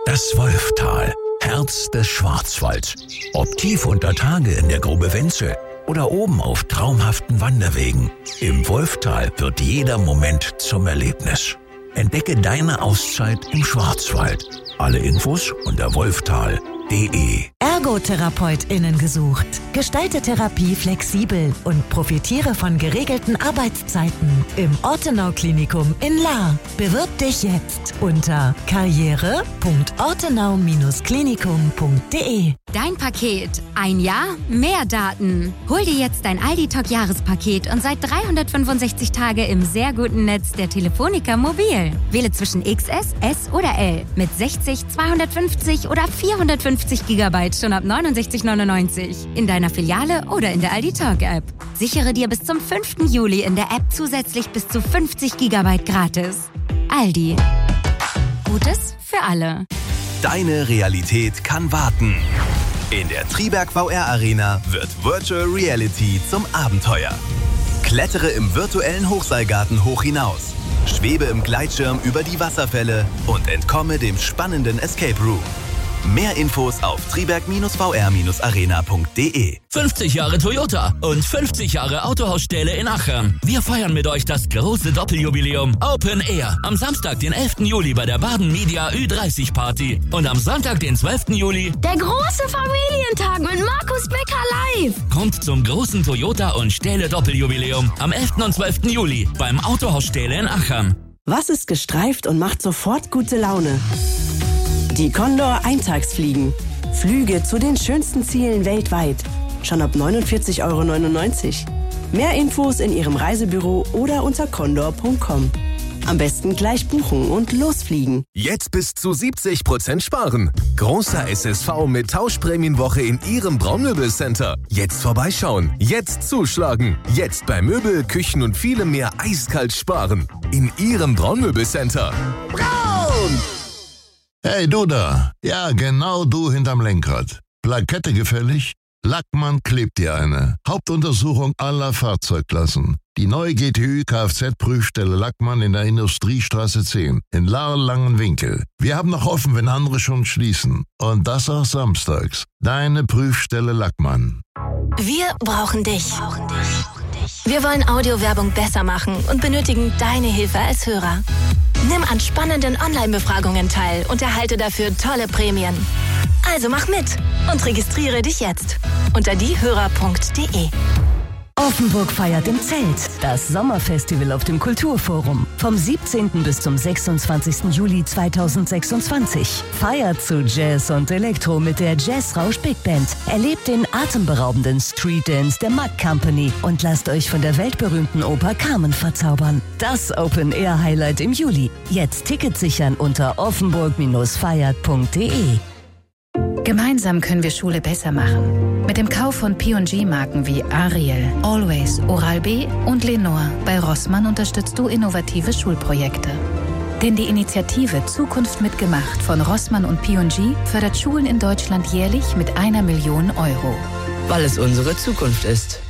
Das Wolftal, Herz des Schwarzwalds. Ob tief unter Tage in der Grube Wenzel oder oben auf traumhaften Wanderwegen. Im Wolftal wird jeder Moment zum Erlebnis. Entdecke deine Auszeit im Schwarzwald. Alle Infos unter wolftal.de. ErgotherapeutInnen gesucht. Gestalte Therapie flexibel und profitiere von geregelten Arbeitszeiten im Ortenau-Klinikum in Lahr. Bewirb dich jetzt unter karriere.ortenau-klinikum.de. Dein Paket. Ein Jahr, mehr Daten. Hol dir jetzt dein Aldi-Talk-Jahrespaket und seit 365 Tage im sehr guten Netz der Telefonica Mobil. Wähle zwischen XS, S oder L mit 60, 250 oder 450 GB schon ab 69,99 in deiner Filiale oder in der Aldi-Talk-App. Sichere dir bis zum 5. Juli in der App zusätzlich bis zu 50 GB gratis. Aldi. Gutes für alle. Deine Realität kann warten. In der Triberg VR Arena wird Virtual Reality zum Abenteuer. Klettere im virtuellen Hochseilgarten hoch hinaus. Schwebe im Gleitschirm über die Wasserfälle und entkomme dem spannenden Escape Room. Mehr Infos auf triberg-vr-arena.de. 50 Jahre Toyota und 50 Jahre Autohausstähle in Achern. Wir feiern mit euch das große Doppeljubiläum Open Air. Am Samstag, den 11. Juli bei der Baden Media Ü30 Party. Und am Sonntag, den 12. Juli, der große Familientag mit Markus Becker live. Kommt zum großen Toyota und Stähle Doppeljubiläum am 11. und 12. Juli beim Autohausstähle in Achern. Was ist gestreift und macht sofort gute Laune? Die Condor Eintagsfliegen. Flüge zu den schönsten Zielen weltweit. Schon ab 49,99 €. Mehr Infos in Ihrem Reisebüro oder unter condor.com. Am besten gleich buchen und losfliegen. Jetzt bis zu 70% sparen. Großer SSV mit Tauschprämienwoche in Ihrem Braunmöbelcenter. Jetzt vorbeischauen. Jetzt zuschlagen. Jetzt bei Möbel, Küchen und vielem mehr eiskalt sparen. In Ihrem Braunmöbelcenter. Braun! Hey, du da. Ja, genau du hinterm Lenkrad. Plakette gefällig? Lackmann klebt dir eine. Hauptuntersuchung aller Fahrzeugklassen. Die neue GTÜ Kfz-Prüfstelle Lackmann in der Industriestraße 10 in Lahr-Langenwinkel. Wir haben noch offen, wenn andere schon schließen. Und das auch samstags. Deine Prüfstelle Lackmann. Wir brauchen dich. Wir wollen Audiowerbung besser machen und benötigen deine Hilfe als Hörer. Nimm an spannenden Online-Befragungen teil und erhalte dafür tolle Prämien. Also mach mit und registriere dich jetzt unter diehörer.de. Offenburg feiert im Zelt. Das Sommerfestival auf dem Kulturforum. Vom 17. bis zum 26. Juli 2026. Feiert zu Jazz und Elektro mit der Jazzrausch Big Band. Erlebt den atemberaubenden Street Dance der Mack Company und lasst euch von der weltberühmten Oper Carmen verzaubern. Das Open-Air-Highlight im Juli. Jetzt Tickets sichern unter offenburg-feiert.de. Gemeinsam können wir Schule besser machen. Mit dem Kauf von P&G-Marken wie Ariel, Always, Oral-B und Lenore bei Rossmann unterstützt du innovative Schulprojekte. Denn die Initiative Zukunft mitgemacht von Rossmann und P&G fördert Schulen in Deutschland jährlich mit 1 Million €. Weil es unsere Zukunft ist.